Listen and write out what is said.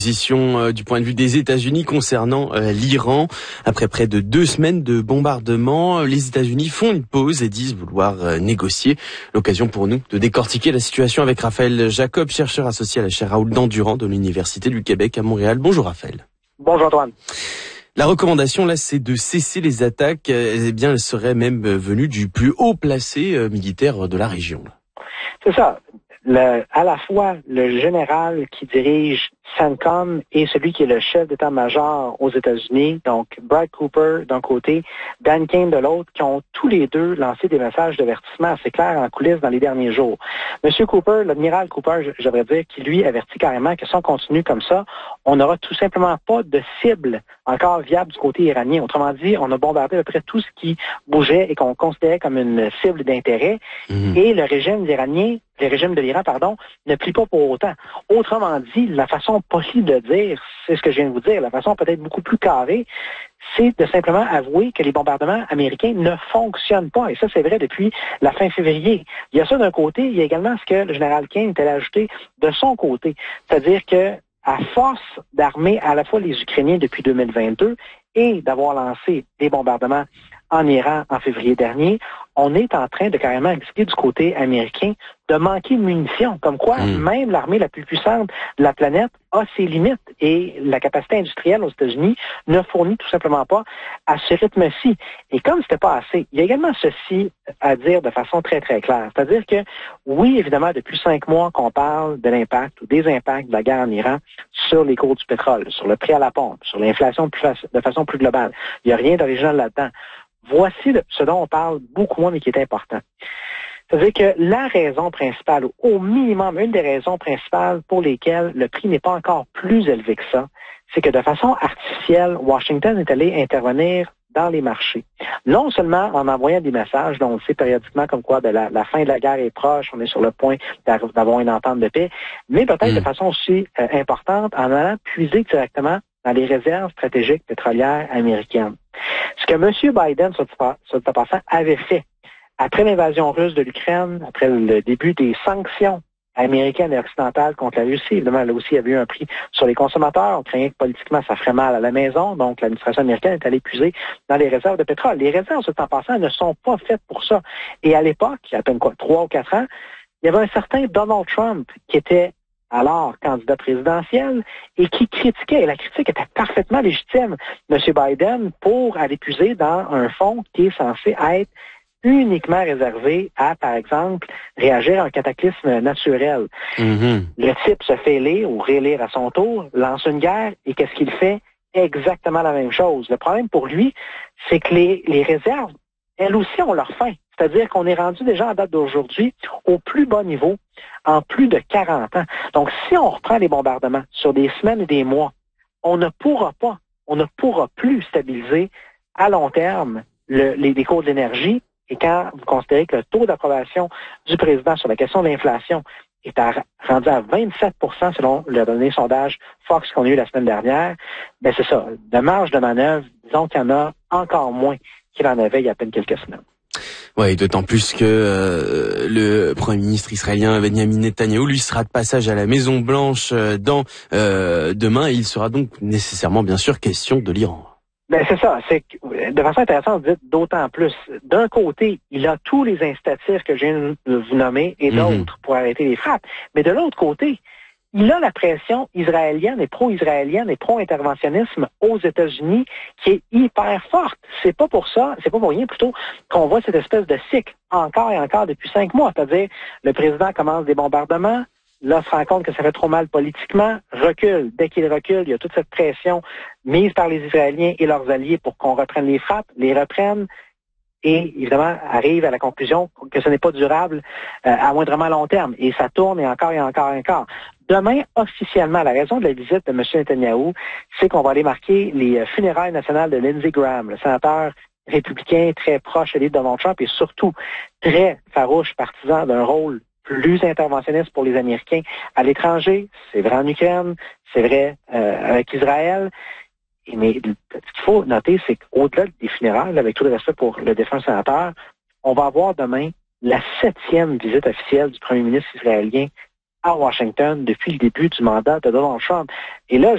Position du point de vue des États-Unis concernant l'Iran. Après près de 2 semaines de bombardements, les États-Unis font une pause et disent vouloir négocier. L'occasion pour nous de décortiquer la situation avec Raphaël Jacob, chercheur associé à la chaire Raoul Dandurand de l'Université du Québec à Montréal. Bonjour Raphaël. Bonjour Antoine. La recommandation là, c'est de cesser les attaques. Eh bien, elle serait même venue du plus haut placé militaire de la région. C'est ça. À la fois le général qui dirige CENTCOM et celui qui est le chef d'état-major aux États-Unis, donc Brad Cooper d'un côté, Dan Kane de l'autre, qui ont tous les deux lancé des messages d'avertissement assez clairs en coulisses dans les derniers jours. Monsieur Cooper, l'admiral Cooper, je devrais dire, qui lui avertit carrément que si on continue comme ça, on n'aura tout simplement pas de cible encore viable du côté iranien. Autrement dit, on a bombardé à peu près tout ce qui bougeait et qu'on considérait comme une cible d'intérêt. Et le régime de l'Iran, ne plie pas pour autant. Autrement dit, la façon polie de dire, c'est ce que je viens de vous dire, la façon peut-être beaucoup plus carrée, c'est de simplement avouer que les bombardements américains ne fonctionnent pas. Et ça, c'est vrai depuis la fin février. Il y a ça d'un côté, il y a également ce que le général Kane est allé ajouter de son côté. C'est-à-dire que, à force d'armer à la fois les Ukrainiens depuis 2022 et d'avoir lancé des bombardements en Iran en février dernier, on est en train de carrément expliquer du côté américain de manquer de munitions. Comme quoi, même l'armée la plus puissante de la planète a ses limites et la capacité industrielle aux États-Unis ne fournit tout simplement pas à ce rythme-ci. Et comme c'était pas assez, il y a également ceci à dire de façon très, très claire. C'est-à-dire que, oui, évidemment, depuis 5 mois qu'on parle de l'impact ou des impacts de la guerre en Iran sur les cours du pétrole, sur le prix à la pompe, sur l'inflation de façon plus globale. Il n'y a rien d'original là-dedans. Voici ce dont on parle beaucoup moins, mais qui est important. C'est-à-dire que la raison principale, au minimum, une des raisons principales pour lesquelles le prix n'est pas encore plus élevé que ça, c'est que de façon artificielle, Washington est allé intervenir dans les marchés. Non seulement en envoyant des messages, dont on sait périodiquement comme quoi la fin de la guerre est proche, on est sur le point d'avoir une entente de paix, mais peut-être de façon aussi importante en allant puiser directement dans les réserves stratégiques pétrolières américaines. Ce que M. Biden, sur le passant, avait fait après l'invasion russe de l'Ukraine, après le début des sanctions américaines et occidentales contre la Russie, évidemment, là aussi, il y avait eu un prix sur les consommateurs. On craignait que politiquement, ça ferait mal à la maison. Donc, l'administration américaine est allée puiser dans les réserves de pétrole. Les réserves, sur le passant, ne sont pas faites pour ça. Et à l'époque, il y a à peine 3 ou 4 ans, il y avait un certain Donald Trump qui était alors candidat présidentiel, et qui critiquait, et la critique était parfaitement légitime, M. Biden, pour aller puiser dans un fonds qui est censé être uniquement réservé à, par exemple, réagir à un cataclysme naturel. Le type se fait élire ou réélire à son tour, lance une guerre, et qu'est-ce qu'il fait? Exactement la même chose. Le problème pour lui, c'est que les réserves, elles aussi ont leur fin. C'est-à-dire qu'on est rendu déjà en date d'aujourd'hui au plus bas niveau en plus de 40 ans. Donc, si on reprend les bombardements sur des semaines et des mois, on ne pourra plus stabiliser à long terme les cours de l'énergie. Et quand vous considérez que le taux d'approbation du président sur la question de l'inflation est rendu à 27 % selon le dernier sondage Fox qu'on a eu la semaine dernière, ben c'est ça. De marge de manœuvre, disons qu'il y en a encore moins qu'il en avait il y a à peine quelques semaines. Oui, d'autant plus que le Premier ministre israélien Benjamin Netanyahou, lui, sera de passage à la Maison-Blanche demain, et il sera donc nécessairement, bien sûr, question de l'Iran. Ben c'est ça. C'est de façon intéressante, vous dites d'autant plus. D'un côté, il a tous les incitatifs que je viens de vous nommer et d'autres pour arrêter les frappes. Mais de l'autre côté, il a la pression israélienne et pro-interventionnisme aux États-Unis qui est hyper forte. C'est pas pour rien plutôt qu'on voit cette espèce de cycle encore et encore depuis 5 mois. C'est-à-dire, le président commence des bombardements, là, se rend compte que ça fait trop mal politiquement, recule. Dès qu'il recule, il y a toute cette pression mise par les Israéliens et leurs alliés pour qu'on reprenne les frappes, les reprennent, et évidemment arrive à la conclusion que ce n'est pas durable à moindrement long terme. Et ça tourne et encore et encore et encore. Demain, officiellement, la raison de la visite de M. Netanyahou, c'est qu'on va aller marquer les funérailles nationales de Lindsey Graham, le sénateur républicain très proche de Donald Trump et surtout très farouche partisan d'un rôle plus interventionniste pour les Américains à l'étranger. C'est vrai en Ukraine, c'est vrai avec Israël. Mais ce qu'il faut noter, c'est qu'au-delà des funérailles, avec tout le respect pour le défunt sénateur, on va avoir demain la 7e visite officielle du premier ministre israélien à Washington depuis le début du mandat de Donald Trump. Et là,